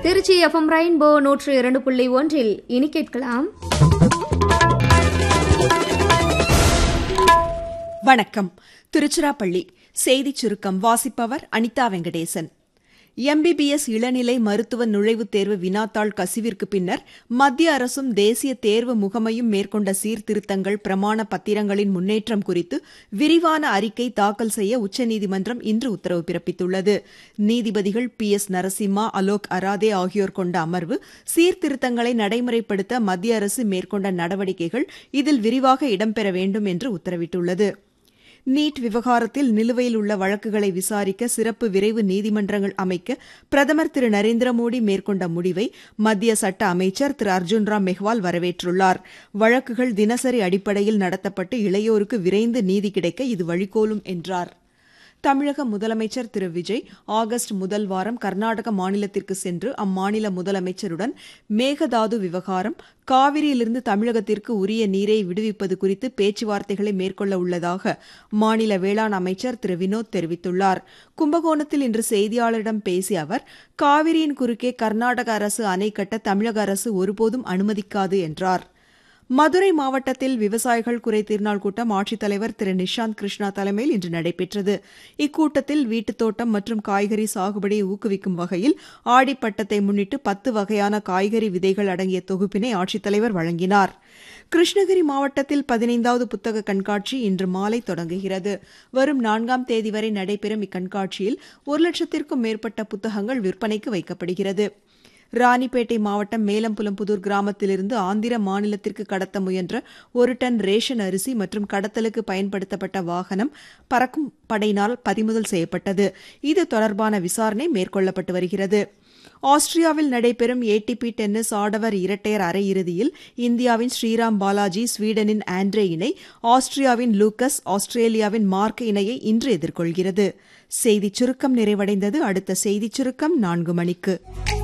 Trichy FM rainbow 102.1 இனி கேட்கலாம். வணக்கம். திருச்சிராப்பள்ளி செய்திச் சுருக்கம் வாசிப்பவர் அனிதா வெங்கடேசன். MBBS இளநிலை மருத்துவ நுழைவுத் தேர்வு வினாத்தாள் கசிவிற்கு பின்னர் மத்திய அரசும் தேசிய தேர்வு முகமையும் மேற்கொண்ட சீர்திருத்தங்கள் பிரமாண பத்திரங்களின் முன்னேற்றம் குறித்து விரிவான அறிக்கை தாக்கல் செய்ய உச்சநீதிமன்றம் இன்று உத்தரவு பிறப்பித்துள்ளது. நீதிபதிகள் PS நரசிம்மா, அலோக் அராதே ஆகியோர் கொண்ட அமர்வு சீர்திருத்தங்களை நடைமுறைப்படுத்த மத்திய அரசு மேற்கொண்ட நடவடிக்கைகள் இதில் விரிவாக இடம்பெற வேண்டும் என்று உத்தரவிட்டுள்ளது. நீட் விவகாரத்தில் நிலுவையில் உள்ள வழக்குகளை விசாரிக்க சிறப்பு விரைவு நீதிமன்றங்கள் அமைக்க பிரதமர் திரு நரேந்திர மோடி மேற்கொண்ட முடிவை மத்திய சட்ட அமைச்சர் திரு அர்ஜுன் ராம் மெஹ்வால் வரவேற்றுள்ளார். வழக்குகள் தினசரி அடிப்படையில் நடத்தப்பட்டு இளையோருக்கு விரைந்து நீதி கிடைக்க இது வழிகோலும் என்றார். தமிழக முதலமைச்சர் திரு விஜய் ஆகஸ்ட் முதல் வாரம் கர்நாடக மாநிலத்திற்கு சென்று அம்மாநில முதலமைச்சருடன் மேகதாது விவகாரம், காவிரியிலிருந்து தமிழகத்திற்கு உரிய நீரை விடுவிப்பது குறித்து பேச்சுவார்த்தைகளை மேற்கொள்ள உள்ளதாக மாநில வேளாண் அமைச்சர் திரு வினோத் தெரிவித்துள்ளார். கும்பகோணத்தில் இன்று செய்தியாளரிடம் பேசிய அவர், காவிரியின் குறுக்கே கர்நாடக அரசு அணை கட்ட தமிழக அரசு ஒருபோதும் அனுமதிக்காது என்றார். மதுரை மாவட்டத்தில் விவசாயிகள் குறைதீர்நாள் கூட்டம் ஆட்சித்தலைவர் திரு நிஷாந்த் கிருஷ்ணா தலைமையில் இன்று நடைபெற்றது. இக்கூட்டத்தில் வீட்டுத் தோட்டம் மற்றும் காய்கறி சாகுபடியை ஊக்குவிக்கும் வகையில் ஆடிப்பட்டத்தை முன்னிட்டு 10 வகையான காய்கறி விதைகள் அடங்கிய தொகுப்பினை ஆட்சித்தலைவர் வழங்கினார். கிருஷ்ணகிரி மாவட்டத்தில் 15வது புத்தக கண்காட்சி இன்று மாலை தொடங்குகிறது. வரும் 4ஆம் தேதி வரை நடைபெறும் இக்கண்காட்சியில் 1,00,000க்கும் மேற்பட்ட புத்தகங்கள் விற்பனைக்கு வைக்கப்படுகிறது. ராணிப்பேட்டை மாவட்டம் மேலம்புலம்புதூர் கிராமத்திலிருந்து ஆந்திர மாநிலத்திற்கு கடத்த முயன்ற 1 டன் ரேஷன் அரிசி மற்றும் கடத்தலுக்கு பயன்படுத்தப்பட்ட வாகனம் பறக்கும் படையினால் பறிமுதல் செய்யப்பட்டது. இது தொடர்பான விசாரணை மேற்கொள்ளப்பட்டு வருகிறது. ஆஸ்திரியாவில் நடைபெறும் ATP டென்னிஸ் ஆடவர் இரட்டையர் அரையிறுதியில் இந்தியாவின் ஸ்ரீராம் பாலாஜி ஸ்வீடனின் ஆண்ட்ரே இணை ஆஸ்திரியாவின் லூக்கஸ், ஆஸ்திரேலியாவின் மார்க் இணையை இன்று எதிர்கொள்கிறது. செய்திச் சுருக்கம் நிறைவடைந்தது. அடுத்த செய்திச் சுருக்கம் 4 மணிக்கு.